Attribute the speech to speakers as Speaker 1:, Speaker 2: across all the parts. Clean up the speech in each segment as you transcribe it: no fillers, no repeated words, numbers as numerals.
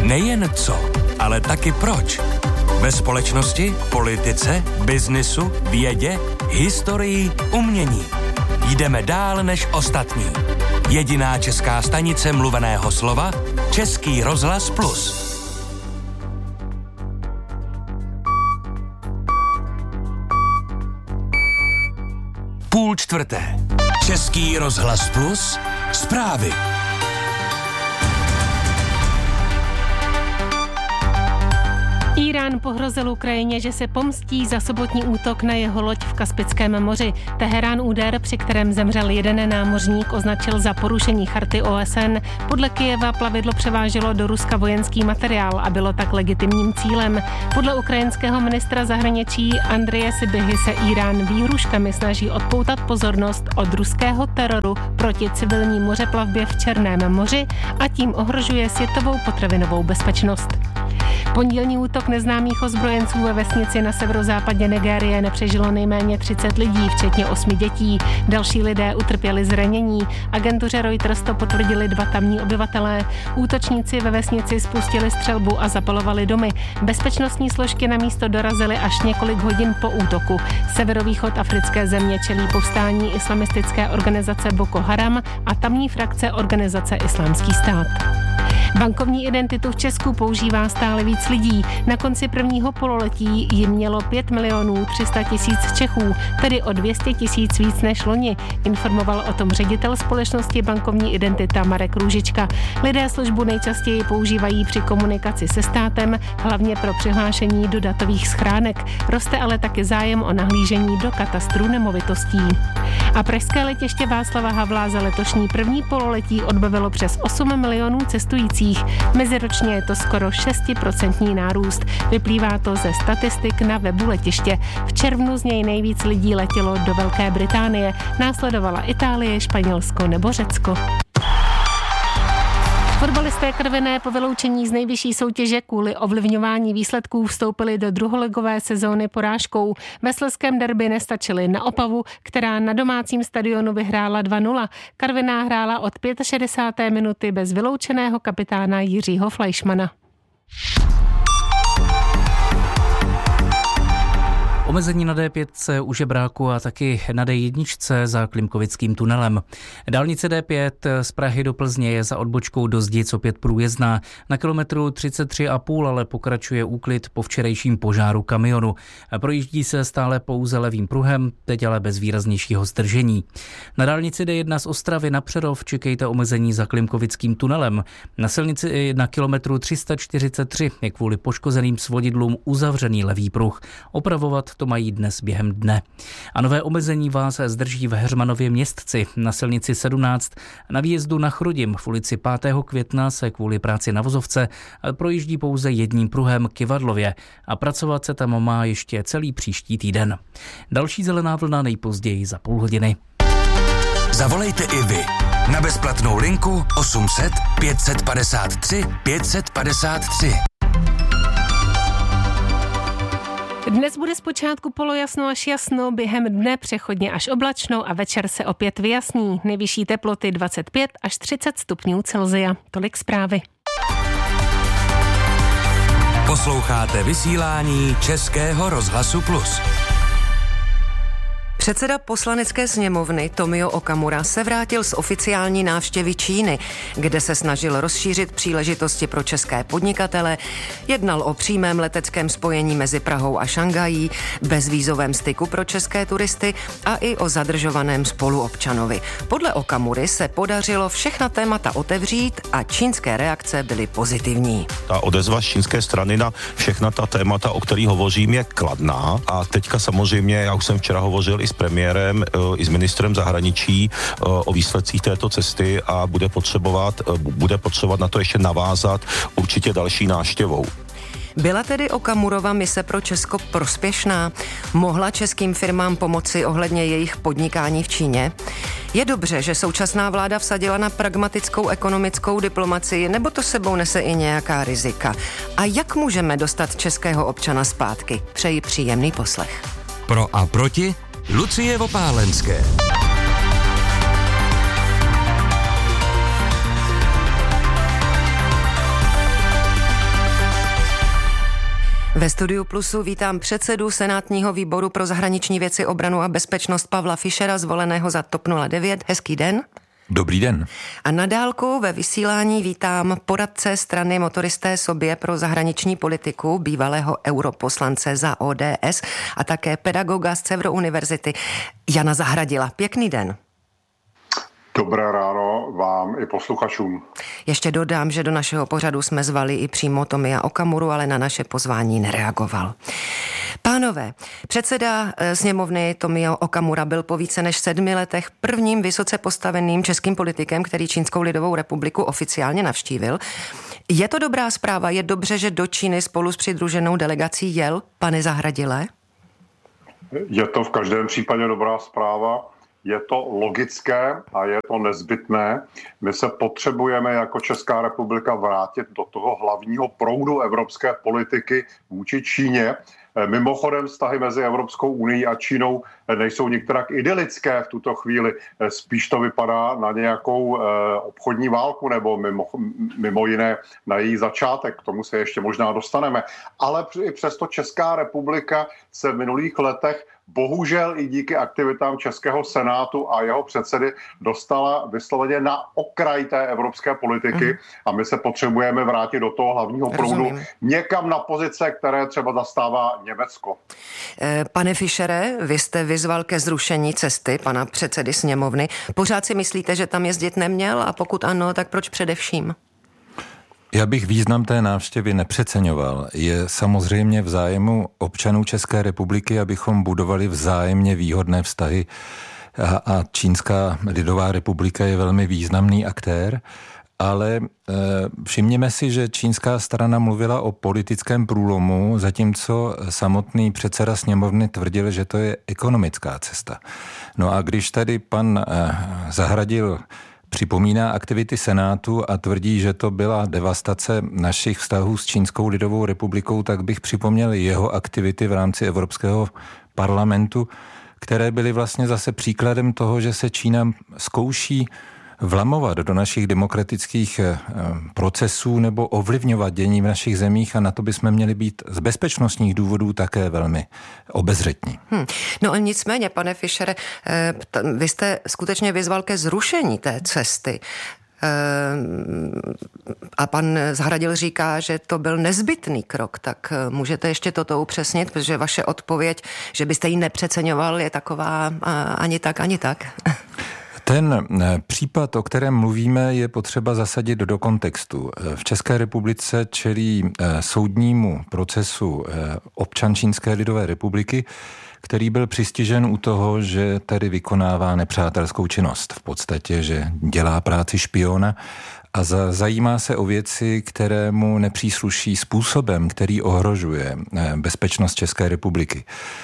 Speaker 1: Nejen co, ale taky proč. Ve společnosti, politice, biznisu, vědě, historii, umění. Jdeme dál než ostatní. Jediná česká stanice mluveného slova, Český rozhlas Plus. Půl čtvrté. Český rozhlas Plus. Zprávy.
Speaker 2: Irán pohrozil Ukrajině, že se pomstí za sobotní útok na jeho loď v Kaspickém moři. Teherán úder, při kterém zemřel jeden námořník, označil za porušení charty OSN. Podle Kyjeva plavidlo převáželo do Ruska vojenský materiál a bylo tak legitimním cílem. Podle ukrajinského ministra zahraničí Andreje Sybihy se Irán výhruškami snaží odpoutat pozornost od ruského teroru proti civilní mořeplavbě v Černém moři a tím ohrožuje světovou potravinovou bezpečnost. Pondělní útok neznámých ozbrojenců ve vesnici na severozápadě Nigérie nepřežilo nejméně 30 lidí, včetně 8 dětí. Další lidé utrpěli zranění. Agentuře Reuters to potvrdili 2 tamní obyvatelé. Útočníci ve vesnici spustili střelbu a zapalovali domy. Bezpečnostní složky na místo dorazily až několik hodin po útoku. Severovýchod africké země čelí povstání islamistické organizace Boko Haram a tamní frakce organizace Islámský stát. Bankovní identitu v Česku používá stále víc lidí. Na konci prvního pololetí jim mělo 5 300 000 Čechů, tedy o 200 000 víc než loni, informoval o tom ředitel společnosti Bankovní identita Marek Růžička. Lidé službu nejčastěji používají při komunikaci se státem, hlavně pro přihlášení do datových schránek. Roste ale taky zájem o nahlížení do katastru nemovitostí. A pražské letiště Václava Havla za letošní první pololetí odbavilo přes 8 milionů cestujících. Meziročně je to skoro 6% nárůst. Vyplývá to ze statistik na webu letiště. V červnu z něj nejvíc lidí letělo do Velké Británie. Následovala Itálie, Španělsko nebo Řecko. Fotbalisté Karviné po vyloučení z nejvyšší soutěže kvůli ovlivňování výsledků vstoupili do druholigové sezóny porážkou. Ve slezském derby nestačili na Opavu, která na domácím stadionu vyhrála 2-0. Karviná hrála od 65. minuty bez vyloučeného kapitána Jiřího Fleischmana.
Speaker 3: Omezení na D5 u Žebráku a taky na D1 za Klimkovickým tunelem. Dálnice D5 z Prahy do Plzně je za odbočkou do Zdic opět průjezdná. Na kilometru 33,5 ale pokračuje úklid po včerejším požáru kamionu. Projíždí se stále pouze levým pruhem, teď ale bez výraznějšího zdržení. Na dálnici D1 z Ostravy na Přerov čekejte omezení za Klimkovickým tunelem. Na silnici na kilometru 343 je kvůli poškozeným svodidlům uzavřený levý pruh. Opravovat to mají dnes během dne. A nové omezení vás zdrží v Heřmanově Městci. Na silnici 17 na výjezdu na Chrudim v ulici 5. května se kvůli práci na vozovce projíždí pouze jedním pruhem Kyvadlově a pracovat se tam má ještě celý příští týden. Další zelená vlna nejpozději za půl hodiny.
Speaker 1: Zavolejte i vy na bezplatnou linku 800 553 553.
Speaker 2: Dnes bude zpočátku polojasno až jasno, během dne přechodně až oblačno a večer se opět vyjasní. Nejvyšší teploty 25 až 30 stupňů Celsia. Tolik zprávy.
Speaker 1: Posloucháte vysílání Českého rozhlasu Plus.
Speaker 4: Předseda Poslanecké sněmovny Tomio Okamura se vrátil z oficiální návštěvy Číny, kde se snažil rozšířit příležitosti pro české podnikatele, jednal o přímém leteckém spojení mezi Prahou a Šanghají, bezvízovém styku pro české turisty a i o zadržovaném spoluobčanovi. Podle Okamury se podařilo všechna témata otevřít a čínské reakce byly pozitivní.
Speaker 5: Ta odezva z čínské strany na všechna ta témata, o kterých hovořím, je kladná a teďka samozřejmě, já už jsem včera hovořil i s premiérem, i s ministrem zahraničí o výsledcích této cesty a bude potřebovat na to ještě navázat určitě další návštěvou.
Speaker 4: Byla tedy Okamurova mise pro Česko prospěšná? Mohla českým firmám pomoci ohledně jejich podnikání v Číně? Je dobře, že současná vláda vsadila na pragmatickou ekonomickou diplomacii, nebo to sebou nese i nějaká rizika? A jak můžeme dostat českého občana zpátky? Přeji příjemný poslech.
Speaker 1: Pro a proti Lucie Vopálenské.
Speaker 4: Ve Studiu Plusu vítám předsedu Senátního výboru pro zahraniční věci, obranu a bezpečnost Pavla Fischera, zvoleného za TOP 09. Hezký den.
Speaker 6: Dobrý den.
Speaker 4: A na dálku ve vysílání vítám poradce strany Motoristé sobě pro zahraniční politiku, bývalého europoslance za ODS a také pedagoga z Cevro univerzity Jana Zahradila. Pěkný den.
Speaker 7: Dobré ráno vám i posluchačům.
Speaker 4: Ještě dodám, že do našeho pořadu jsme zvali i přímo Tomia Okamuru, ale na naše pozvání nereagoval. Pánové, předseda sněmovny Tomio Okamura byl po více než 7 letech prvním vysoce postaveným českým politikem, který Čínskou lidovou republiku oficiálně navštívil. Je to dobrá zpráva? Je dobře, že do Číny spolu s přidruženou delegací jel, pane Zahradile?
Speaker 7: Je to v každém případě dobrá zpráva. Je to logické a je to nezbytné. My se potřebujeme jako Česká republika vrátit do toho hlavního proudu evropské politiky vůči Číně. Mimochodem vztahy mezi Evropskou unií a Čínou nejsou některak idylické v tuto chvíli. Spíš to vypadá na nějakou obchodní válku nebo mimo jiné na její začátek. K tomu se ještě možná dostaneme. Ale i přesto Česká republika se v minulých letech bohužel i díky aktivitám Českého senátu a jeho předsedy dostala vysloveně na okraj té evropské politiky a my se potřebujeme vrátit do toho hlavního proudu někam na pozice, které třeba zastává Německo.
Speaker 4: Pane Fischere, vy jste vyzval ke zrušení cesty pana předsedy sněmovny. Pořád si myslíte, že tam jezdit neměl a pokud ano, tak proč především?
Speaker 6: Já bych význam té návštěvy nepřeceňoval. Je samozřejmě v zájmu občanů České republiky, abychom budovali vzájemně výhodné vztahy a Čínská lidová republika je velmi významný aktér, ale všimněme si, že čínská strana mluvila o politickém průlomu, zatímco samotný předseda sněmovny tvrdil, že to je ekonomická cesta. No a když tady pan Zahradil připomíná aktivity Senátu a tvrdí, že to byla devastace našich vztahů s Čínskou lidovou republikou, tak bych připomněl jeho aktivity v rámci Evropského parlamentu, které byly vlastně zase příkladem toho, že se Čína zkouší vlamovat do našich demokratických procesů nebo ovlivňovat dění v našich zemích a na to bychom měli být z bezpečnostních důvodů také velmi obezřetní.
Speaker 4: No nicméně, pane Fischere, vy jste skutečně vyzval ke zrušení té cesty. A pan Zahradil říká, že to byl nezbytný krok, tak můžete ještě toto upřesnit, protože vaše odpověď, že byste ji nepřeceňoval, je taková ani tak, ani tak.
Speaker 6: Ten případ, o kterém mluvíme, je potřeba zasadit do kontextu. V České republice čelí soudnímu procesu občan Čínské lidové republiky, který byl přistižen u toho, že tady vykonává nepřátelskou činnost. V podstatě, že dělá práci špiona a zajímá se o věci, které mu nepřísluší způsobem, který ohrožuje bezpečnost České republiky.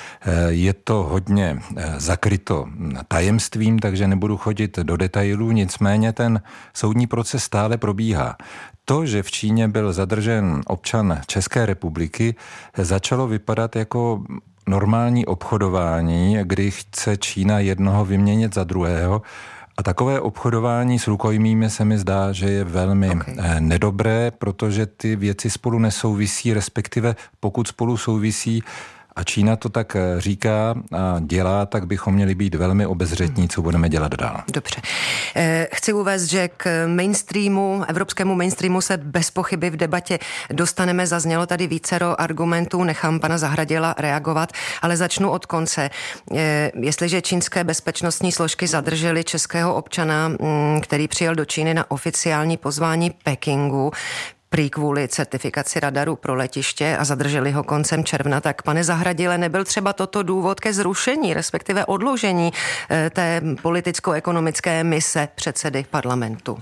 Speaker 6: Je to hodně zakryto tajemstvím, takže nebudu chodit do detailů, nicméně ten soudní proces stále probíhá. To, že v Číně byl zadržen občan České republiky, začalo vypadat jako normální obchodování, kdy chce Čína jednoho vyměnit za druhého. A takové obchodování s rukojmími se mi zdá, že je velmi nedobré, protože ty věci spolu nesouvisí, respektive pokud spolu souvisí, a Čína to tak říká a dělá, tak bychom měli být velmi obezřetní, co budeme dělat dál.
Speaker 4: Dobře. Chci uvést, že k mainstreamu, evropskému mainstreamu se bez pochyby v debatě dostaneme. Zaznělo tady vícero argumentů, nechám pana Zahradila reagovat, ale začnu od konce. Jestliže čínské bezpečnostní složky zadržely českého občana, který přijel do Číny na oficiální pozvání Pekingu, prý kvůli certifikaci radaru pro letiště a zadrželi ho koncem června, tak pane Zahradile, nebyl třeba toto důvod ke zrušení, respektive odložení té politicko-ekonomické mise předsedy parlamentu?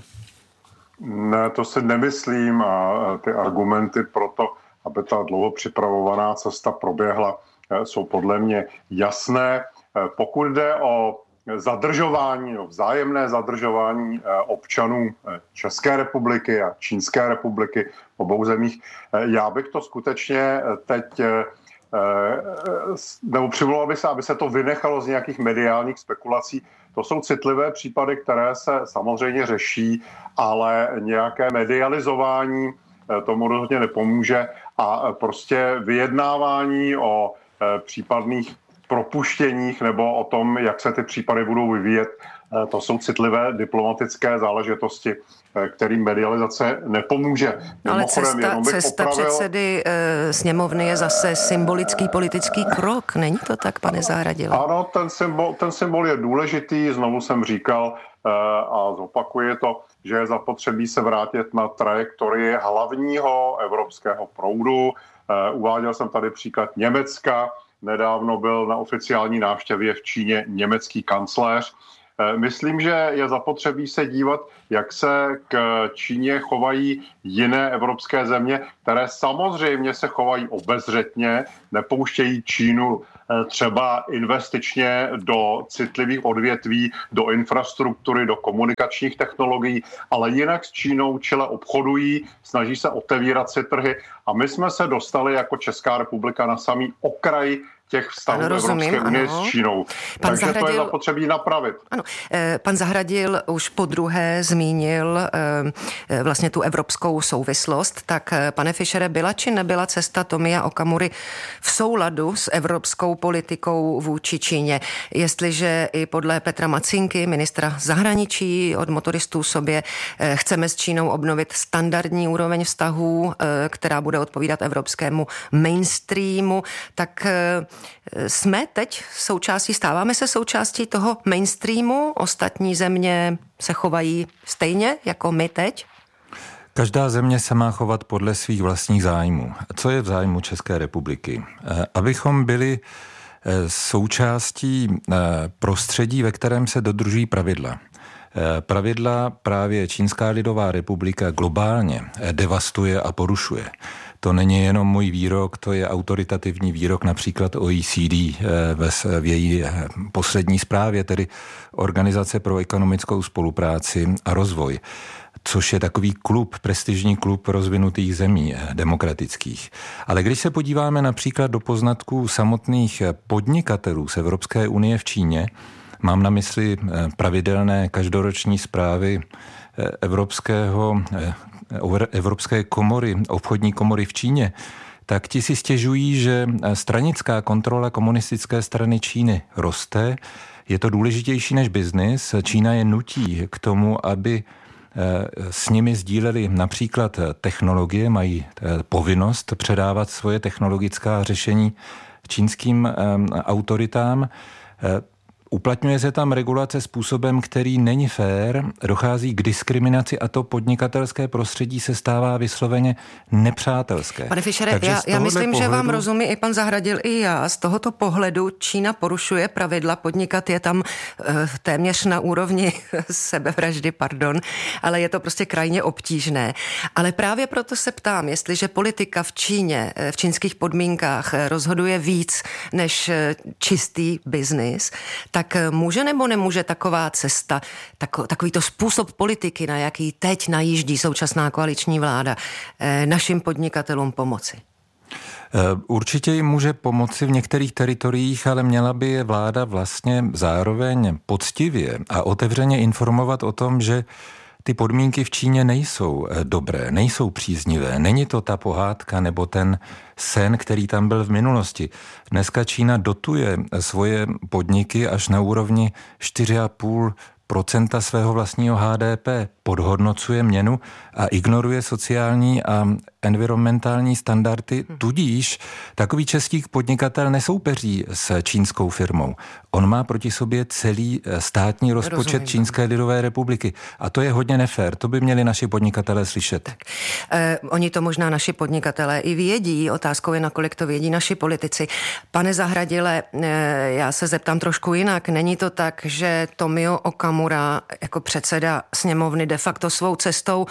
Speaker 7: Ne, to si nemyslím a ty argumenty pro to, aby ta dlouho připravovaná cesta proběhla, jsou podle mě jasné. Pokud jde o zadržování, vzájemné zadržování občanů České republiky a Čínské republiky v obou zemích, já bych to skutečně teď nebo přivolal bych se, aby se to vynechalo z nějakých mediálních spekulací. To jsou citlivé případy, které se samozřejmě řeší, ale nějaké medializování tomu rozhodně nepomůže a prostě vyjednávání o případných propuštěních nebo o tom, jak se ty případy budou vyvíjet, to jsou citlivé diplomatické záležitosti, kterým medializace nepomůže.
Speaker 4: No ale cesta předsedy sněmovny je zase symbolický politický krok. Není to tak, pane Zahradile?
Speaker 7: Ano, ten symbol je důležitý, znovu jsem říkal a zopakuji to, že je zapotřebí se vrátit na trajektorii hlavního evropského proudu. Uváděl jsem tady příklad Německa. Nedávno byl na oficiální návštěvě v Číně německý kancléř. Myslím, že je zapotřebí se dívat, jak se k Číně chovají jiné evropské země, které samozřejmě se chovají obezřetně, nepouštějí Čínu třeba investičně do citlivých odvětví, do infrastruktury, do komunikačních technologií, ale jinak s Čínou čile obchodují, snaží se otevírat si trhy a my jsme se dostali jako Česká republika na samý okraj těch vztahů Evropské unie s Čínou. Takže to je zapotřebí napravit.
Speaker 4: Ano. Pan Zahradil už podruhé zmínil vlastně tu evropskou souvislost. Tak pane Fischere, byla či nebyla cesta Tomia Okamury v souladu s evropskou politikou vůči Číně? Jestliže i podle Petra Macinky, ministra zahraničí, od motoristů sobě, chceme s Čínou obnovit standardní úroveň vztahů, která bude odpovídat evropskému mainstreamu, tak stáváme se součástí toho mainstreamu? Ostatní země se chovají stejně jako my teď?
Speaker 6: Každá země se má chovat podle svých vlastních zájmů. Co je v zájmu České republiky? Abychom byli součástí prostředí, ve kterém se dodržují pravidla. Pravidla právě Čínská lidová republika globálně devastuje a porušuje. To není jenom můj výrok, to je autoritativní výrok například OECD v její poslední zprávě, tedy Organizace pro ekonomickou spolupráci a rozvoj, což je takový klub, prestižní klub rozvinutých zemí demokratických. Ale když se podíváme například do poznatků samotných podnikatelů z Evropské unie v Číně, mám na mysli pravidelné každoroční zprávy Evropské komory, obchodní komory v Číně, tak ti si stěžují, že stranická kontrola komunistické strany Číny roste. Je to důležitější než biznis. Čína je nutí k tomu, aby s nimi sdíleli například technologie, mají povinnost předávat svoje technologická řešení čínským autoritám. Uplatňuje se tam regulace způsobem, který není fér, dochází k diskriminaci a to podnikatelské prostředí se stává vysloveně nepřátelské.
Speaker 4: Pane Fischere, já myslím, že vám rozumí i pan Zahradil, i já. Z tohoto pohledu Čína porušuje pravidla, podnikat je tam téměř na úrovni sebevraždy, ale je to prostě krajně obtížné. Ale právě proto se ptám, jestliže politika v Číně, v čínských podmínkách rozhoduje víc než čistý biznis, tak může nebo nemůže taková cesta, takovýto způsob politiky, na jaký teď najíždí současná koaliční vláda, našim podnikatelům pomoci?
Speaker 6: Určitě jim může pomoci v některých teritoriích, ale měla by je vláda vlastně zároveň poctivě a otevřeně informovat o tom, že ty podmínky v Číně nejsou dobré, nejsou příznivé. Není to ta pohádka nebo ten sen, který tam byl v minulosti. Dneska Čína dotuje svoje podniky až na úrovni 4,5% svého vlastního HDP, podhodnocuje měnu a ignoruje sociální a environmentální standardy, tudíž takový český podnikatel nesoupeří s čínskou firmou. On má proti sobě celý státní rozpočet Čínské lidové republiky a to je hodně nefér, to by měli naši podnikatelé slyšet.
Speaker 4: Tak, oni to možná naši podnikatelé i vědí, otázkou je, nakolik to vědí naši politici. Pane Zahradile, já se zeptám trošku jinak, není to tak, že Tomio Okamura jako předseda sněmovny de facto svou cestou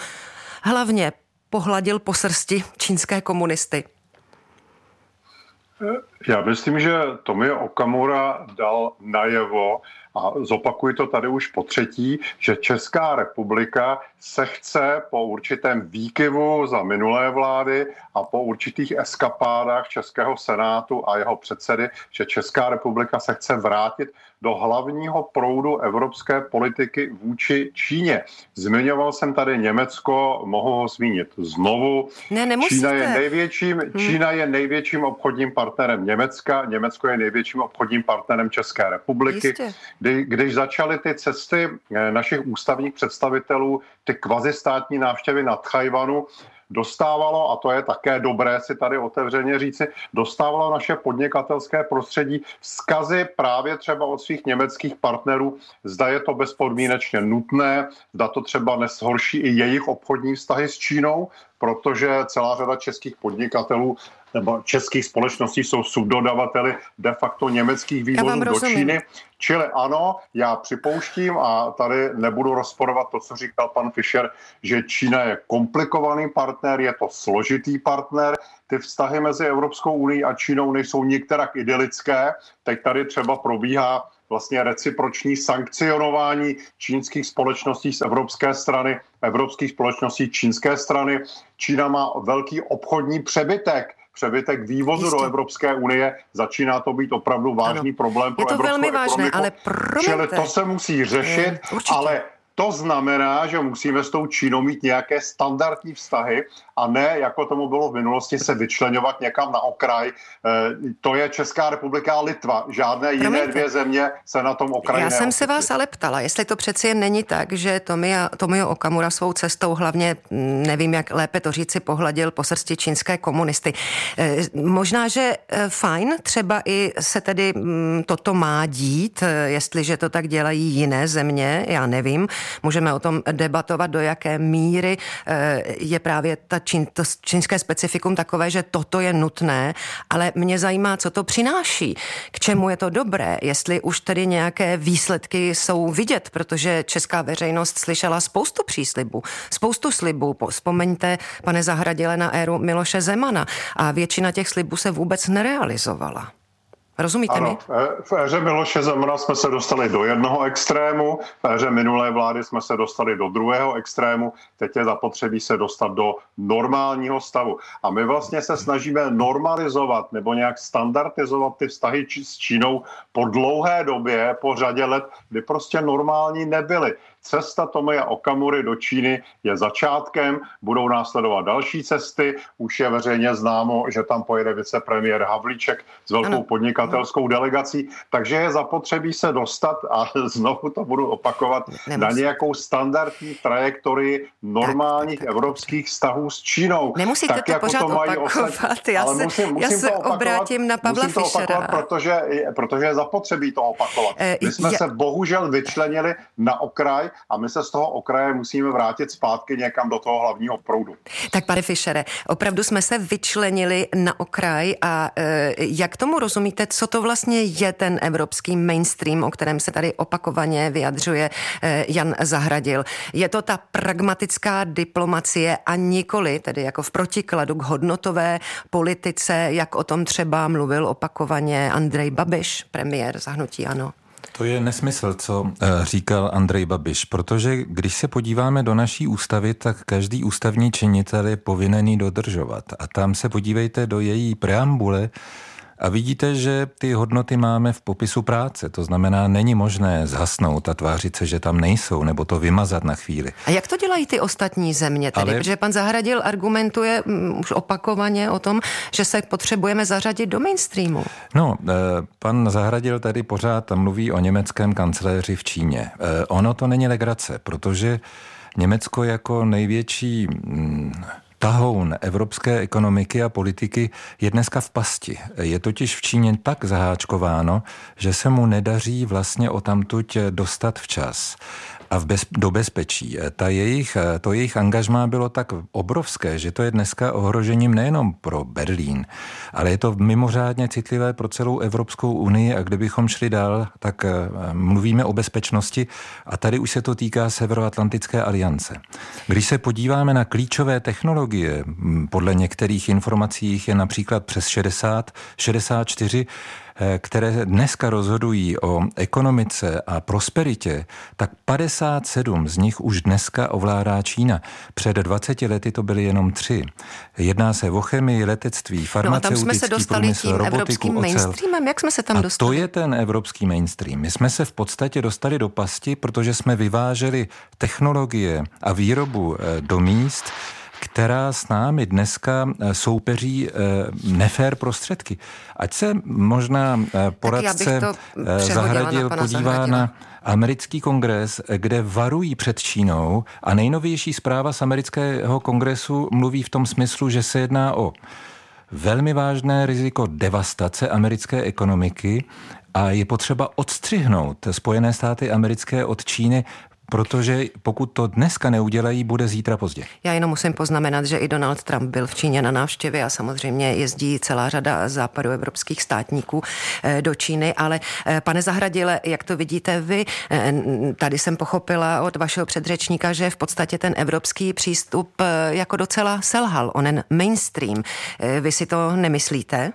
Speaker 4: hlavně pohladil po srsti čínské komunisty?
Speaker 7: Já myslím, že Tomio Okamura dal najevo, a zopakuji to tady už po třetí, že Česká republika se chce po určitém výkyvu za minulé vlády a po určitých eskapádách Českého senátu a jeho předsedy, že Česká republika se chce vrátit do hlavního proudu evropské politiky vůči Číně. Zmiňoval jsem tady Německo, mohu ho zmínit znovu.
Speaker 4: Ne, nemusíte.
Speaker 7: Čína je největším obchodním partnerem Německa, Německo je největším obchodním partnerem České republiky.
Speaker 4: Jistě.
Speaker 7: Když začaly ty cesty našich ústavních představitelů, ty kvazistátní návštěvy na Tchajwanu, dostávalo, a to je také dobré si tady otevřeně říci, dostávalo naše podnikatelské prostředí vzkazy právě třeba od svých německých partnerů, zda je to bezpodmínečně nutné, zda to třeba nezhorší i jejich obchodní vztahy s Čínou, protože celá řada českých podnikatelů nebo českých společností jsou subdodavateli de facto německých vývozů do Číny. Čili ano, já připouštím a tady nebudu rozporovat to, co říkal pan Fischer, že Čína je komplikovaný partner, je to složitý partner. Ty vztahy mezi Evropskou unií a Čínou nejsou nikterak idylické. Teď tady třeba probíhá vlastně reciproční sankcionování čínských společností z evropské strany, evropských společností čínské strany. Čína má velký obchodní přebytek vývozu do Evropské unie, začíná to být opravdu vážný problém pro evropskou ekonomiku. Je to velmi vážné, ale promiňte. Čili to se musí řešit, ale to znamená, že musíme s tou Čínou mít nějaké standardní vztahy a ne, jako tomu bylo v minulosti, se vyčleňovat někam na okraj. To je Česká republika a Litva. Žádné jiné dvě země se na tom okraji
Speaker 4: Já jsem se vás ale ptala, jestli to přeci jen není tak, že Tomio Okamura svou cestou hlavně, nevím, jak lépe to říci, pohladil po srsti čínské komunisty. Možná, že fajn, třeba i se tedy toto má dít, jestliže to tak dělají jiné země, já nevím. Můžeme o tom debatovat, do jaké míry je právě to čínské specifikum takové, že toto je nutné, ale mě zajímá, co to přináší, k čemu je to dobré, jestli už tedy nějaké výsledky jsou vidět, protože česká veřejnost slyšela spoustu příslibů, spoustu slibů. Vzpomeňte, pane Zahradile, na éru Miloše Zemana a většina těch slibů se vůbec nerealizovala. Rozumíte mi?
Speaker 7: V éře Miloše Zemana jsme se dostali do jednoho extrému, v éře minulé vlády jsme se dostali do druhého extrému, teď je zapotřebí se dostat do normálního stavu. A my vlastně se snažíme normalizovat nebo nějak standardizovat ty vztahy s Čínou po dlouhé době, po řadě let, kdy prostě normální nebyly. Cesta Tomia Okamury do Číny je začátkem, budou následovat další cesty, už je veřejně známo, že tam pojede vicepremiér Havlíček s velkou podnikatelskou delegací, takže je zapotřebí se dostat, a znovu to budu opakovat, na nějakou standardní trajektorii normálních evropských vztahů s Čínou.
Speaker 4: Nemusíte
Speaker 7: tak,
Speaker 4: to
Speaker 7: jako
Speaker 4: pořád
Speaker 7: to mají
Speaker 4: opakovat, já se obrátím na Pavla Fischera.
Speaker 7: Protože je zapotřebí to opakovat. My jsme se bohužel vyčlenili na okraj a my se z toho okraje musíme vrátit zpátky někam do toho hlavního proudu.
Speaker 4: Tak pane Fischere, opravdu jsme se vyčlenili na okraj a jak tomu rozumíte, co to vlastně je ten evropský mainstream, o kterém se tady opakovaně vyjadřuje Jan Zahradil? Je to ta pragmatická diplomacie a nikoli tedy jako v protikladu k hodnotové politice, jak o tom třeba mluvil opakovaně Andrej Babiš, premiér za hnutí ANO?
Speaker 6: To je nesmysl, co říkal Andrej Babiš, protože když se podíváme do naší ústavy, tak každý ústavní činitel je povinný dodržovat. A tam se podívejte do její preambule a vidíte, že ty hodnoty máme v popisu práce. To znamená, není možné zhasnout a tvářit se, že tam nejsou, nebo to vymazat na chvíli.
Speaker 4: A jak to dělají ty ostatní země tedy? Protože pan Zahradil argumentuje už opakovaně o tom, že se potřebujeme zařadit do mainstreamu.
Speaker 6: No, pan Zahradil tady pořád mluví o německém kancléři v Číně. Ono to není legrace, protože Německo jako největší tahoun evropské ekonomiky a politiky je dneska v pasti. Je totiž v Číně tak zaháčkováno, že se mu nedaří vlastně odtamtud dostat včas. a do bezpečí. To jejich angažmá bylo tak obrovské, že to je dneska ohrožením nejenom pro Berlín, ale je to mimořádně citlivé pro celou Evropskou unii a kdybychom šli dál, tak mluvíme o bezpečnosti a tady už se to týká Severoatlantické aliance. Když se podíváme na klíčové technologie, podle některých informací je například přes 64, které dneska rozhodují o ekonomice a prosperitě, tak 57 z nich už dneska ovládá Čína. Před 20 lety to byly jenom 3. Jedná se o chemii, letectví, farmaceutický průmysl, robotiku, ocel.
Speaker 4: Jak jsme se tam dostali?
Speaker 6: A to je ten evropský mainstream. My jsme se v podstatě dostali do pasti, protože jsme vyváželi technologie a výrobu do míst, která s námi dneska soupeří nefér prostředky. Ať se možná poradce Zahradil podívá na americký kongres, kde varují před Čínou a nejnovější zpráva z amerického kongresu mluví v tom smyslu, že se jedná o velmi vážné riziko devastace americké ekonomiky a je potřeba odstřihnout Spojené státy americké od Číny, protože pokud to dneska neudělají, bude zítra pozdě.
Speaker 4: Já jenom musím poznamenat, že i Donald Trump byl v Číně na návštěvě a samozřejmě jezdí celá řada západoevropských státníků do Číny, ale pane Zahradile, jak to vidíte vy? Tady jsem pochopila od vašeho předřečníka, že v podstatě ten evropský přístup jako docela selhal, onen mainstream. Vy si to nemyslíte?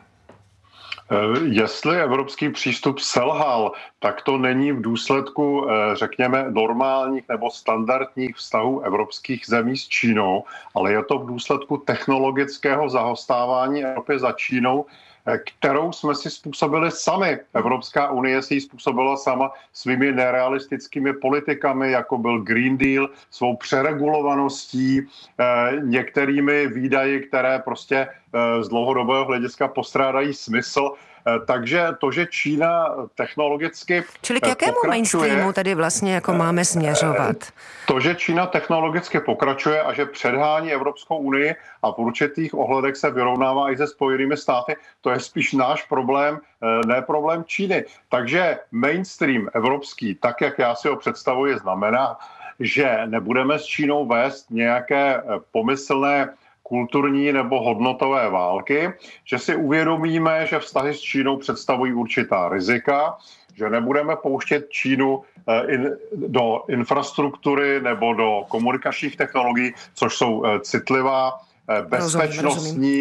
Speaker 7: Jestli evropský přístup selhal, tak to není v důsledku, řekněme, normálních nebo standardních vztahů evropských zemí s Čínou, ale je to v důsledku technologického zahostávání Evropy za Čínou, kterou jsme si způsobili sami. Evropská unie si ji způsobila sama svými nerealistickými politikami, jako byl Green Deal, svou přeregulovaností, některými výdaji, které prostě z dlouhodobého hlediska postrádají smysl. Takže to, že Čína technologicky
Speaker 4: Čili k jakému mainstreamu tady vlastně jako máme směřovat?
Speaker 7: To, že Čína technologicky pokračuje a že předhání Evropskou unii a v určitých ohledech se vyrovnává i se Spojenými státy, to je spíš náš problém, ne problém Číny. Takže mainstream evropský, tak jak já si ho představuji, znamená, že nebudeme s Čínou vést nějaké pomyslné kulturní nebo hodnotové války, že si uvědomíme, že vztahy s Čínou představují určitá rizika, že nebudeme pouštět Čínu do infrastruktury nebo do komunikačních technologií, což jsou citlivá bezpečnostní,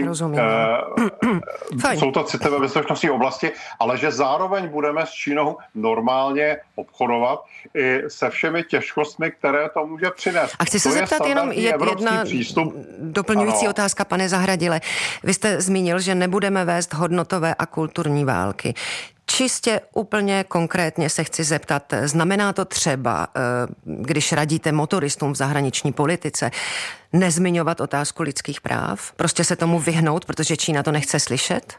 Speaker 7: jsou to citlivé bezpečnostní oblasti, ale že zároveň budeme s Čínou normálně obchodovat i se všemi těžkostmi, které to může přinést.
Speaker 4: A chci se zeptat jenom jedna doplňující otázka, pane Zahradile. Vy jste zmínil, že nebudeme vést hodnotové a kulturní války. Čistě úplně konkrétně se chci zeptat, znamená to třeba, když radíte motoristům v zahraniční politice, nezmiňovat otázku lidských práv? Prostě se tomu vyhnout, protože Čína to nechce slyšet?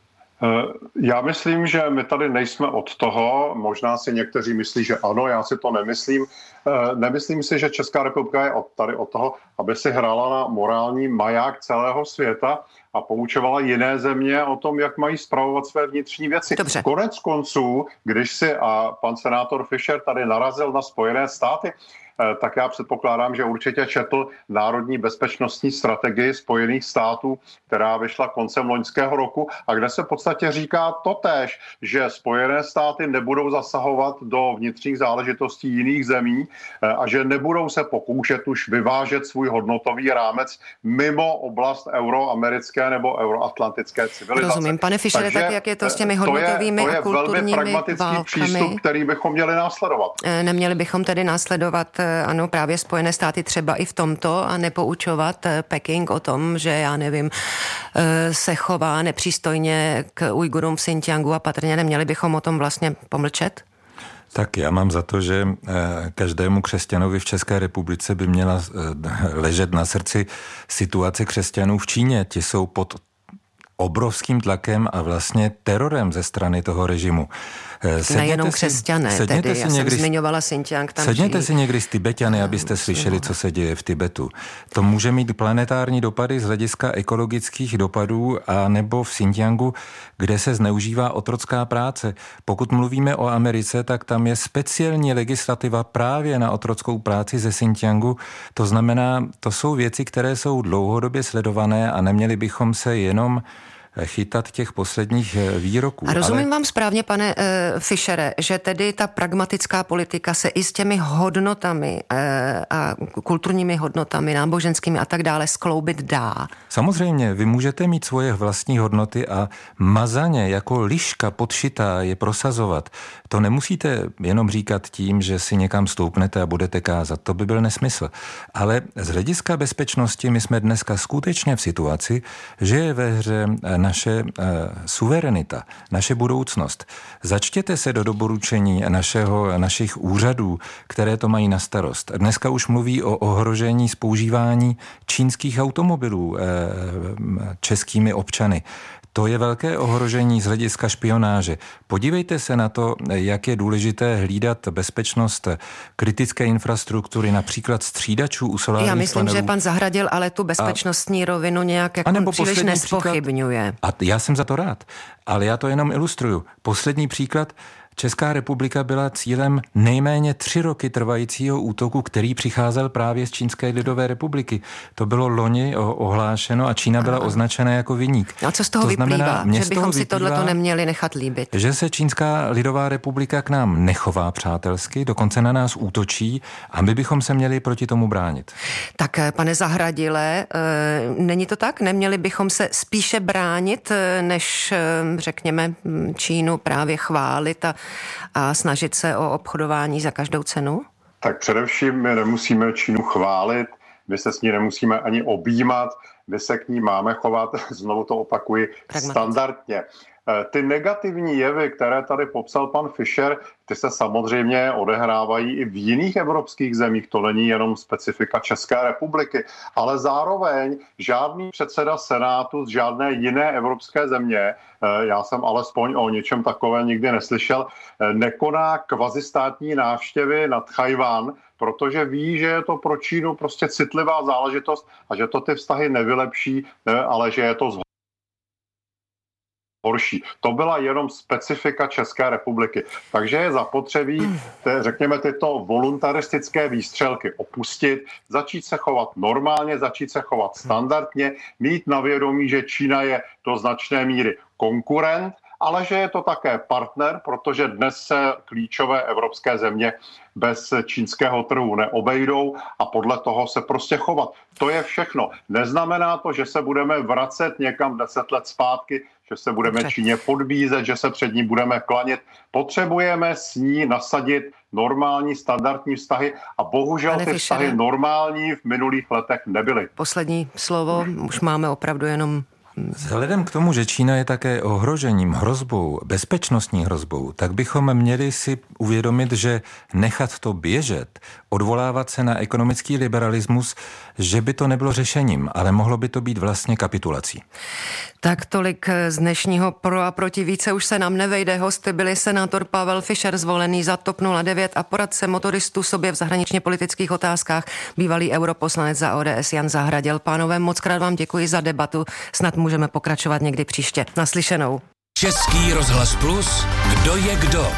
Speaker 7: Já myslím, že my tady nejsme od toho, možná si někteří myslí, že ano, já si to nemyslím. Nemyslím si, že Česká republika je tady od toho, aby si hrála na morální maják celého světa a poučovala jiné země o tom, jak mají spravovat své vnitřní věci.
Speaker 4: Dobře.
Speaker 7: Konec konců, když si a pan senátor Fischer tady narazil na Spojené státy, tak já předpokládám, že určitě četl Národní bezpečnostní strategii Spojených států, která vyšla koncem loňského roku a kde se v podstatě říká totéž, že Spojené státy nebudou zasahovat do vnitřních záležitostí jiných zemí a že nebudou se pokoušet už vyvážet svůj hodnotový rámec mimo oblast euroamerické nebo euroatlantické civilizace.
Speaker 4: Rozumím. Pane Fischere, tak jak je to s těmi hodnotovými a kulturními
Speaker 7: velmi pragmatický přístup, který bychom měli následovat.
Speaker 4: Neměli bychom tedy následovat ano, právě Spojené státy třeba i v tomto a nepoučovat Peking o tom, že já nevím, se chová nepřístojně k Ujgurům v Xinjiangu a patrně neměli bychom o tom vlastně pomlčet?
Speaker 6: Tak já mám za to, že každému křesťanovi v České republice by měla ležet na srdci situace křesťanů v Číně. Ti jsou pod obrovským tlakem a vlastně terorem ze strany toho režimu.
Speaker 4: Nejenom křesťané, tedy já jsem zmiňovala Xinjiang.
Speaker 6: Sedněte si někdy s Tibetany, abyste slyšeli, co se děje v Tibetu. To může mít planetární dopady z hlediska ekologických dopadů a nebo v Xinjiangu, kde se zneužívá otrocká práce. Pokud mluvíme o Americe, tak tam je speciální legislativa právě na otrockou práci ze Xinjiangu. To znamená, to jsou věci, které jsou dlouhodobě sledované a neměli bychom se jenom chytat těch posledních výroků.
Speaker 4: A rozumím vám správně, pane Fischere, že tedy ta pragmatická politika se i s těmi hodnotami a kulturními hodnotami, náboženskými a tak dále skloubit dá?
Speaker 6: Samozřejmě, vy můžete mít svoje vlastní hodnoty a mazaně jako liška podšitá je prosazovat. To nemusíte jenom říkat tím, že si někam stoupnete a budete kázat. To by byl nesmysl. Ale z hlediska bezpečnosti my jsme dneska skutečně v situaci, že je ve hře naše suverenita, naše budoucnost. Začtěte se do doporučení našich úřadů, které to mají na starost. Dneska už mluví o ohrožení z používání čínských automobilů českými občany. To je velké ohrožení z hlediska špionáže. Podívejte se na to, jak je důležité hlídat bezpečnost kritické infrastruktury, například střídačů u solárních panelů.
Speaker 4: Já myslím, že pan Zahradil ale tu bezpečnostní rovinu nějak jako příliš nespochybňuje.
Speaker 6: A já jsem za to rád, ale já to jenom ilustruju. Poslední příklad. Česká republika byla cílem nejméně 3 roky trvajícího útoku, který přicházel právě z Čínské lidové republiky. To bylo loni ohlášeno a Čína byla označena jako viník.
Speaker 4: A co z toho vyplývá? Že bychom si tohleto neměli nechat líbit.
Speaker 6: Že se Čínská lidová republika k nám nechová přátelsky, dokonce na nás útočí a my bychom se měli proti tomu bránit.
Speaker 4: Tak, pane Zahradile, není to tak? Neměli bychom se spíše bránit, než, řekněme, Čínu právě chválit a snažit se o obchodování za každou cenu?
Speaker 7: Tak především my nemusíme Čínu chválit, my se s ní nemusíme ani objímat, my se k ní máme chovat, znovu to opakuji, standardně. Ty negativní jevy, které tady popsal pan Fischer, ty se samozřejmě odehrávají i v jiných evropských zemích. To není jenom specifika České republiky, ale zároveň žádný předseda Senátu z žádné jiné evropské země, já jsem alespoň o něčem takové nikdy neslyšel, nekoná kvazistátní návštěvy na Tchaj-wan, protože ví, že je to pro Čínu prostě citlivá záležitost a že to ty vztahy nevylepší, ale že je to horší. To byla jenom specifika České republiky. Takže je zapotřebí, řekněme, tyto voluntaristické výstřelky opustit, začít se chovat normálně, začít se chovat standardně, mít na vědomí, že Čína je do značné míry konkurent, ale že je to také partner, protože dnes se klíčové evropské země bez čínského trhu neobejdou a podle toho se prostě chovat. To je všechno. Neznamená to, že se budeme vracet někam 10 let zpátky, že se budeme Číně podbízet, že se před ní budeme klanět. Potřebujeme s ní nasadit normální standardní vztahy a bohužel ty vztahy normální v minulých letech nebyly.
Speaker 4: Poslední slovo, už máme opravdu jenom...
Speaker 6: Vzhledem k tomu, že Čína je také ohrožením, hrozbou, bezpečnostní hrozbou, tak bychom měli si uvědomit, že nechat to běžet, odvolávat se na ekonomický liberalismus, že by to nebylo řešením, ale mohlo by to být vlastně kapitulací.
Speaker 4: Tak tolik z dnešního Pro a proti. Více už se nám nevejde. Hosty byli senátor Pavel Fischer, zvolený za TOP 09 a poradce motoristů sobě v zahraničně politických otázkách, bývalý europoslanec za ODS Jan Zahradil. Pánové, mockrát vám děkuji za debatu. Snad můžeme pokračovat někdy příště. Naslyšenou.
Speaker 1: Český rozhlas Plus. Kdo je kdo?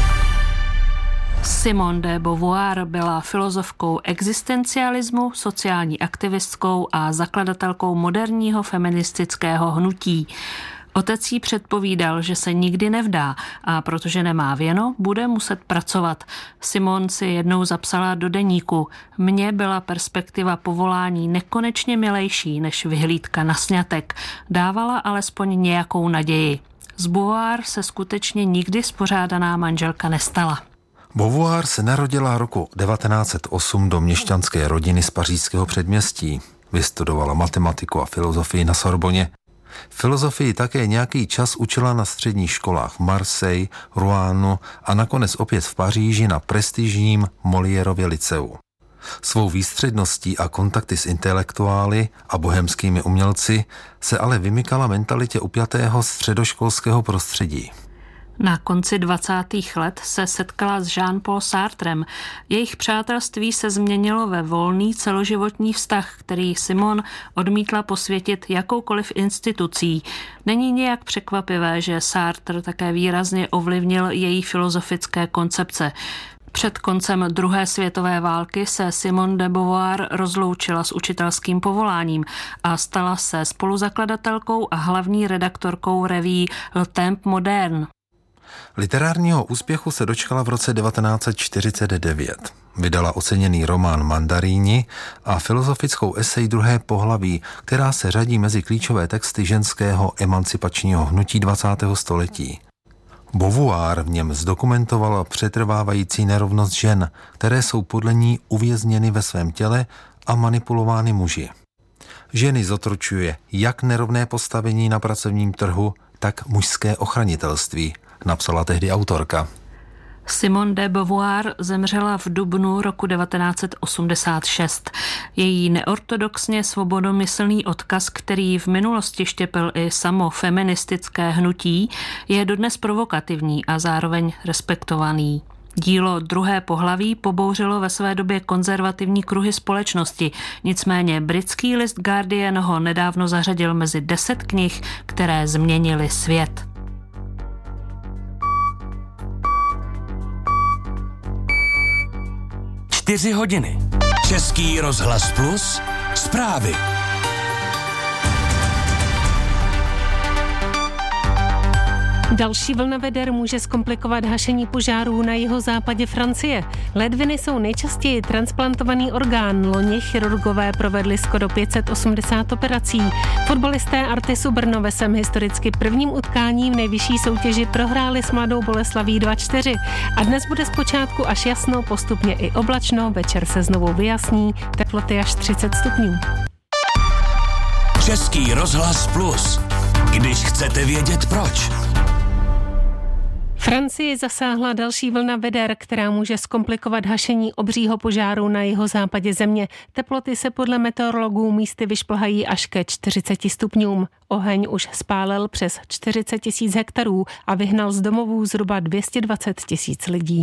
Speaker 8: Simone de Beauvoir byla filozofkou existencialismu, sociální aktivistkou a zakladatelkou moderního feministického hnutí. Otec jí předpovídal, že se nikdy nevdá a protože nemá věno, bude muset pracovat. Simone si jednou zapsala do deníku: mně byla perspektiva povolání nekonečně milejší než vyhlídka na sňatek. Dávala alespoň nějakou naději. Z Beauvoir se skutečně nikdy spořádaná manželka nestala.
Speaker 9: Beauvoir se narodila roku 1908 do měšťanské rodiny z pařížského předměstí. Vystudovala matematiku a filozofii na Sorboně. Filozofii také nějaký čas učila na středních školách v Marseille, Rouen a nakonec opět v Paříži na prestižním Moliérově liceu. Svou výstředností a kontakty s intelektuály a bohemskými umělci se ale vymykala mentalitě upjatého středoškolského prostředí.
Speaker 8: Na konci 20. let se setkala s Jean-Paul Sartrem. Jejich přátelství se změnilo ve volný celoživotní vztah, který Simone odmítla posvětit jakoukoliv institucí. Není nějak překvapivé, že Sartre také výrazně ovlivnil její filozofické koncepce. Před koncem druhé světové války se Simone de Beauvoir rozloučila s učitelským povoláním a stala se spoluzakladatelkou a hlavní redaktorkou reví Le Temps Moderne.
Speaker 9: Literárního úspěchu se dočkala v roce 1949. Vydala oceněný román Mandaríni a filozofickou esej Druhé pohlaví, která se řadí mezi klíčové texty ženského emancipačního hnutí 20. století. Beauvoir v něm zdokumentovala přetrvávající nerovnost žen, které jsou podle ní uvězněny ve svém těle a manipulovány muži. Ženy zotročuje jak nerovné postavení na pracovním trhu, tak mužské ochranitelství, napsala tehdy autorka.
Speaker 8: Simone de Beauvoir zemřela v dubnu roku 1986. Její neortodoxně svobodomyslný odkaz, který v minulosti štěpil i samo feministické hnutí, je dodnes provokativní a zároveň respektovaný. Dílo Druhé pohlaví pobouřilo ve své době konzervativní kruhy společnosti, nicméně britský list Guardian ho nedávno zařadil mezi 10 knih, které změnily svět.
Speaker 1: Čtyři hodiny. Český rozhlas Plus. Zprávy.
Speaker 2: Další vlna veder může zkomplikovat hašení požárů na jihozápadě Francie. Ledviny jsou nejčastěji transplantovaný orgán. Loni chirurgové provedli skoro 580 operací. Fotbalisté Artisu Brno ve svém historicky prvním utkání v nejvyšší soutěži prohráli s Mladou Boleslaví 2-4. A dnes bude zpočátku až jasno, postupně i oblačno, večer se znovu vyjasní, teploty až 30 stupňů.
Speaker 1: Český rozhlas Plus. Když chcete vědět proč.
Speaker 2: Francii zasáhla další vlna veder, která může zkomplikovat hašení obřího požáru na jihozápadě země. Teploty se podle meteorologů místy vyšplhají až ke 40 stupňům. Oheň už spálil přes 40 000 hektarů a vyhnal z domovů zhruba 220 000 lidí.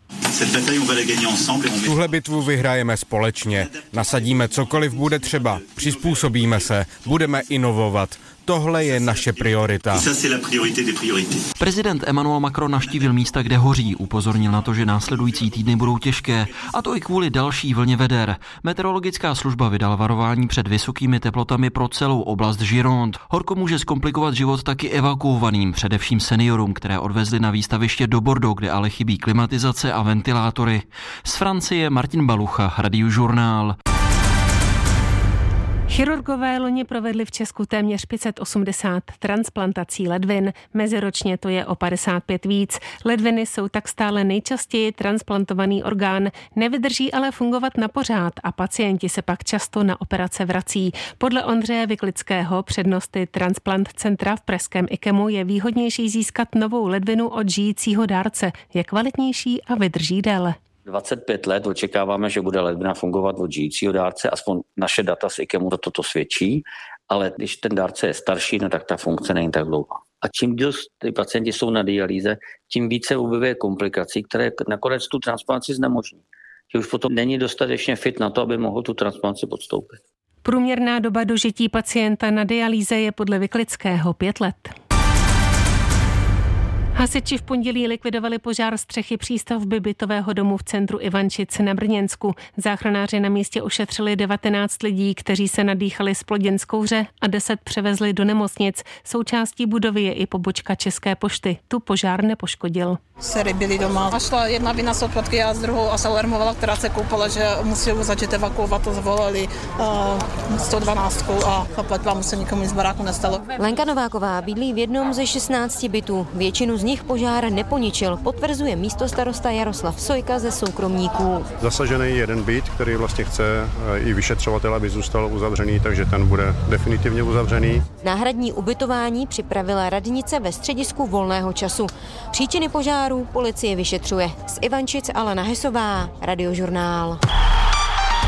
Speaker 10: Tuhle bitvu vyhrajeme společně. Nasadíme cokoliv bude třeba, přizpůsobíme se, budeme inovovat. Tohle je naše priorita.
Speaker 11: Prezident Emmanuel Macron navštívil místa, kde hoří, upozornil na to, že následující týdny budou těžké, a to i kvůli další vlně veder. Meteorologická služba vydala varování před vysokými teplotami pro celou oblast Gironde. Horko může zkomplikovat život taky evakuovaným, především seniorům, které odvezli na výstaviště do Bordeaux, kde ale chybí klimatizace a ventilátory. Z Francie Martin Balucha, Radiožurnál.
Speaker 2: Chirurgové loni provedli v Česku téměř 580 transplantací ledvin, meziročně to je o 55 víc. Ledviny jsou tak stále nejčastěji transplantovaný orgán, nevydrží ale fungovat na pořád a pacienti se pak často na operace vrací. Podle Ondřeje Vyklického, přednosty transplant centra v pražském IKEMu, je výhodnější získat novou ledvinu od žijícího dárce, je kvalitnější a vydrží déle.
Speaker 12: 25 let očekáváme, že bude ledvina fungovat od žijícího dárce, aspoň naše data z IKEMu toto svědčí, ale když ten dárce je starší, no tak ta funkce není tak dlouhá. A čím díl ty pacienti jsou na dialýze, tím více objevuje komplikací, které nakonec tu transplantaci znemožní. Že už potom není dostatečně fit na to, aby mohl tu transplantaci podstoupit.
Speaker 2: Průměrná doba dožití pacienta na dialýze je podle Vyklického 5 let. Hasiči v pondělí likvidovali požár střechy přístavby bytového domu v centru Ivančic na Brněnsku. Záchranáři na místě ošetřili 19 lidí, kteří se nadýchali zplodin z kouře, a 10 převezli do nemocnic. Součástí budovy je i pobočka České pošty. Tu požár nepoškodil.
Speaker 13: Dcery byly doma. A šla jedna vina z odpadky a z druhou a se alarmovala, která se koupala, že musí začít evakuovat, to zvolali 112 a zaplať vám se nikomu nic z baráku nestalo.
Speaker 14: Lenka Nováková bydlí v jednom ze 16 bytů. Většinu z nich požár neponičil, potvrzuje místostarosta Jaroslav Sojka ze soukromníků.
Speaker 15: Zasažený je jeden byt, který vlastně chce i vyšetřovatel, aby zůstal uzavřený, takže ten bude definitivně uzavřený.
Speaker 14: Náhradní ubytování připravila radnice ve středisku volného času. Příčiny požáru policie vyšetřuje. Z Ivančic Alena Hesová, Radiožurnál.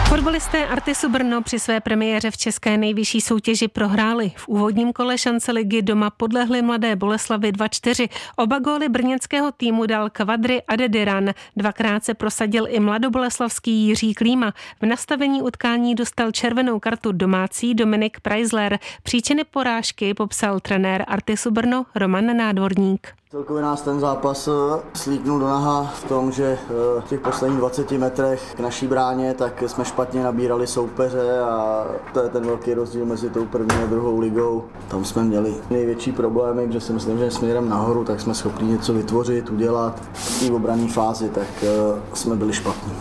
Speaker 2: Fotbalisté Artisu Brno při své premiéře v české nejvyšší soutěži prohráli. V úvodním kole šance ligy doma podlehli Mladé Boleslavi 2-4. Oba góly brněnského týmu dal Kvadry a Dediran. Dvakrát se prosadil i mladoboleslavský Jiří Klíma. V nastavení utkání dostal červenou kartu domácí Dominik Preisler. Příčiny porážky popsal trenér Artisu Brno Roman Nádvorník.
Speaker 16: Celkově nás ten zápas slíknul do naha v tom, že v těch posledních 20 metrech k naší bráně tak jsme špatně nabírali soupeře a to je ten velký rozdíl mezi tou první a druhou ligou. Tam jsme měli největší problémy, protože si myslím, že směrem nahoru tak jsme schopni něco vytvořit, udělat. V té obranné fázi tak jsme byli špatní.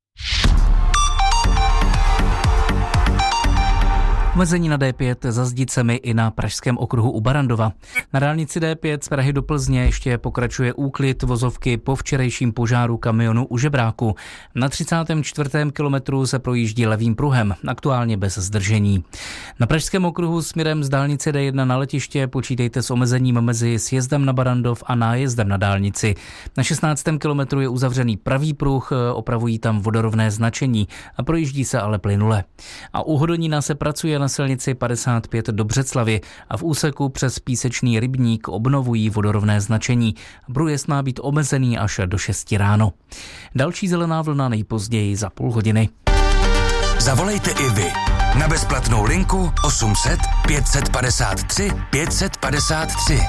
Speaker 3: Omezení na D5 za Zdicemi i na pražském okruhu u Barandova. Na dálnici D5 z Prahy do Plzně ještě pokračuje úklid vozovky po včerejším požáru kamionu u Žebráku. Na 34. kilometru se projíždí levým pruhem, aktuálně bez zdržení. Na pražském okruhu směrem z dálnice D1 na letiště počítejte s omezením mezi sjezdem na Barandov a nájezdem na dálnici. Na 16. kilometru je uzavřený pravý pruh, opravují tam vodorovné značení a projíždí se ale plynule. A u Hodonína se pracuje na silnici 55 do Břeclavi a v úseku přes Písečný rybník obnovují vodorovné značení. Průjezd má být omezený až do 6 ráno. Další zelená vlna nejpozději za půl hodiny.
Speaker 1: Zavolejte i vy na bezplatnou linku 800 553 553.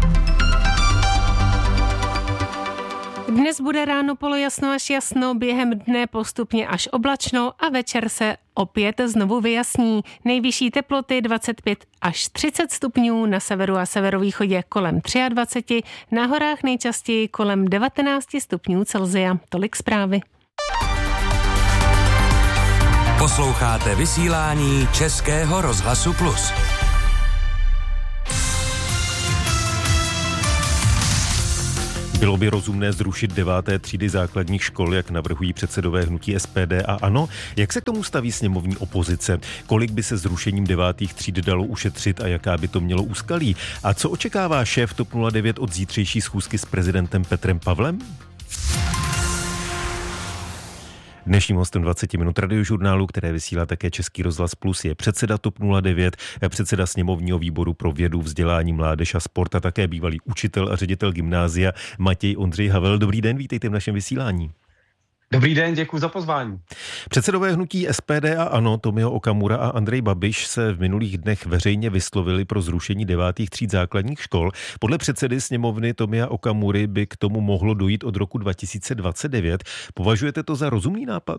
Speaker 2: Dnes bude ráno polojasno až jasno, během dne postupně až oblačno a večer se opět znovu vyjasní. Nejvyšší teploty 25 až 30 stupňů, na severu a severovýchodě kolem 23, na horách nejčastěji kolem 19 stupňů Celsia. Tolik zprávy.
Speaker 1: Posloucháte vysílání Českého rozhlasu Plus.
Speaker 17: Bylo by rozumné zrušit 9. třídy základních škol, jak navrhují předsedové hnutí SPD a ANO? Jak se k tomu staví sněmovní opozice? Kolik by se zrušením 9. tříd dalo ušetřit a jaká by to mělo úskalí? A co očekává šéf TOP 09 od zítřejší schůzky s prezidentem Petrem Pavlem? Dnešním hostem 20 minut radiožurnálu, které vysílá také Český rozhlas Plus, je předseda TOP 09, předseda sněmovního výboru pro vědu, vzdělání, mládež a sport a také bývalý učitel a ředitel gymnázia Matěj Ondřej Havel. Dobrý den, vítejte v našem vysílání.
Speaker 18: Dobrý den, děkuji za pozvání.
Speaker 17: Předsedové hnutí SPD a ANO Tomio Okamura a Andrej Babiš se v minulých dnech veřejně vyslovili pro zrušení 9. tříd základních škol. Podle předsedy sněmovny Tomia Okamury by k tomu mohlo dojít od roku 2029. Považujete to za rozumný nápad?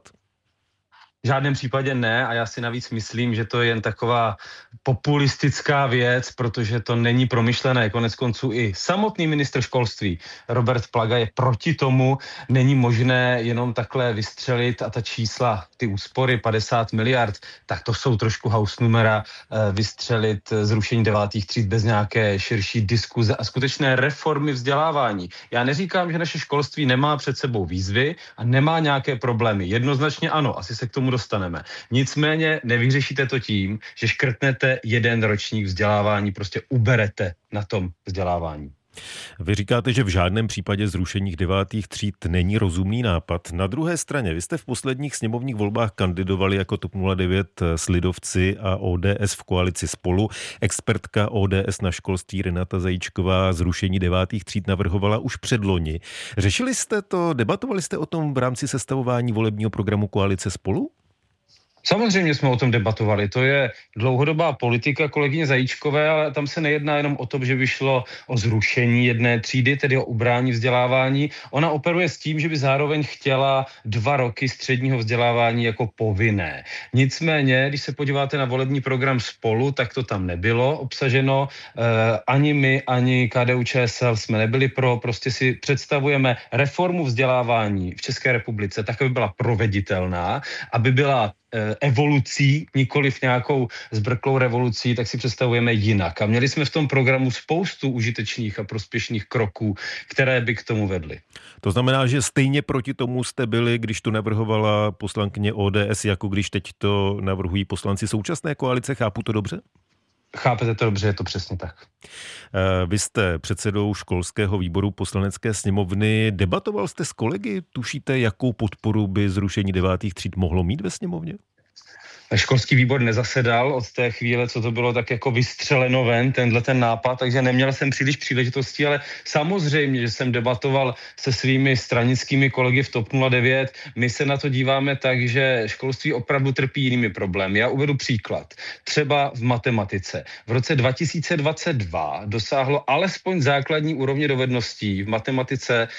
Speaker 18: V žádném případě ne a já si navíc myslím, že to je jen taková populistická věc, protože to není promyšlené. Koneckonců i samotný ministr školství Robert Plaga je proti tomu. Není možné jenom takhle vystřelit a ta čísla, ty úspory 50 miliard, tak to jsou trošku hausnumera, vystřelit zrušení 9. tříd bez nějaké širší diskuze a skutečné reformy vzdělávání. Já neříkám, že naše školství nemá před sebou výzvy a nemá nějaké problémy. Jednoznačně ano, asi se k tomu dostaneme. Nicméně nevyřešíte to tím, že škrtnete jeden ročník vzdělávání, prostě uberete na tom vzdělávání.
Speaker 17: Vy říkáte, že v žádném případě zrušení 9. tříd není rozumný nápad. Na druhé straně, vy jste v posledních sněmovních volbách kandidovali jako TOP 09 s lidovci a ODS v koalici Spolu. Expertka ODS na školství Renata Zajíčková zrušení 9. tříd navrhovala už předloni. Řešili jste to, debatovali jste o tom v rámci sestavování volebního programu koalice Spolu?
Speaker 18: Samozřejmě jsme o tom debatovali. To je dlouhodobá politika kolegyně Zajíčkové, ale tam se nejedná jenom o to, že by šlo o zrušení jedné třídy, tedy o ubrání vzdělávání. Ona operuje s tím, že by zároveň chtěla 2 roky středního vzdělávání jako povinné. Nicméně, když se podíváte na volební program Spolu, tak to tam nebylo obsaženo. Ani my, ani KDU-ČSL jsme nebyli pro. Prostě si představujeme reformu vzdělávání v České republice tak, aby byla proveditelná, aby byla evolucí, nikoliv nějakou zbrklou revolucí, tak si představujeme jinak. A měli jsme v tom programu spoustu užitečných a prospěšných kroků, které by k tomu vedly.
Speaker 17: To znamená, že stejně proti tomu jste byli, když to navrhovala poslankyně ODS, jako když teď to navrhují poslanci současné koalice. Chápu to dobře?
Speaker 18: Chápete to dobře, je to přesně tak.
Speaker 17: Vy jste předsedou školského výboru Poslanecké sněmovny. Debatoval jste s kolegy? Tušíte, jakou podporu by zrušení 9. tříd mohlo mít ve sněmovně?
Speaker 18: Školský výbor nezasedal od té chvíle, co to bylo tak jako vystřeleno ven, ten nápad, takže neměl jsem příliš příležitostí, ale samozřejmě, že jsem debatoval se svými stranickými kolegy v TOP 09. My se na to díváme tak, že školství opravdu trpí jinými problémy. Já uvedu příklad. Třeba v matematice. V roce 2022 dosáhlo alespoň základní úrovně dovedností v matematice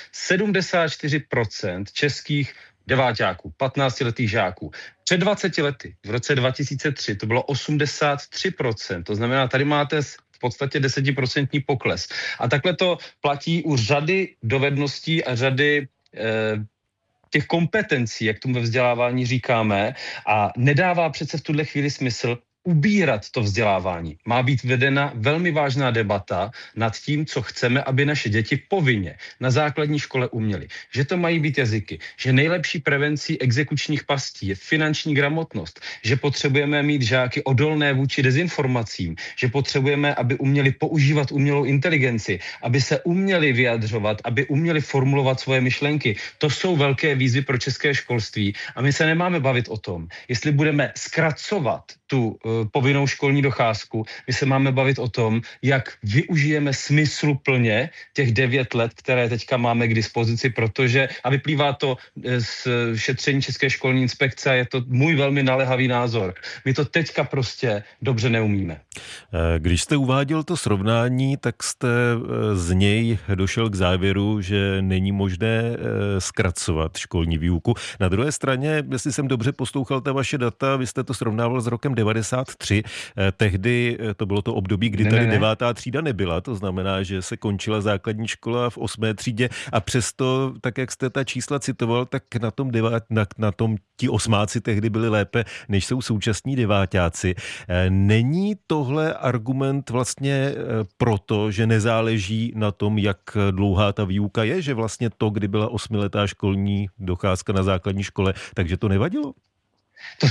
Speaker 18: 74% českých deváťáků, 15letých žáků. Před 20 lety, v roce 2003, to bylo 83%. To znamená, tady máte v podstatě 10% pokles. A takhle to platí u řady dovedností a řady těch kompetencí, jak tomu ve vzdělávání říkáme, a nedává přece v tuhle chvíli smysl ubírat to vzdělávání. Má být vedena velmi vážná debata nad tím, co chceme, aby naše děti povinně na základní škole uměly. Že to mají být jazyky, že nejlepší prevencí exekučních pastí je finanční gramotnost, že potřebujeme mít žáky odolné vůči dezinformacím, že potřebujeme, aby uměli používat umělou inteligenci, aby se uměli vyjadřovat, aby uměli formulovat svoje myšlenky. To jsou velké výzvy pro české školství a my se nemáme bavit o tom, jestli budeme zkracovat tu povinnou školní docházku. My se máme bavit o tom, jak využijeme smysluplně těch 9 let, které teďka máme k dispozici, protože, a vyplývá to z šetření České školní inspekce, a je to můj velmi naléhavý názor. My to teďka prostě dobře neumíme.
Speaker 17: Když jste uváděl to srovnání, tak jste z něj došel k závěru, že není možné zkracovat školní výuku. Na druhé straně, jestli jsem dobře poslouchal ta vaše data, vy jste to srovnával s rokem 93. Tehdy to bylo to období, kdy tady 9. třída nebyla, to znamená, že se končila základní škola v 8. třídě a přesto, tak jak jste ta čísla citoval, tak na tom ti osmáci tehdy byli lépe, než jsou současní deváťáci. Není tohle argument vlastně proto, že nezáleží na tom, jak dlouhá ta výuka je, že vlastně to, kdy byla 8letá školní docházka na základní škole, takže to nevadilo?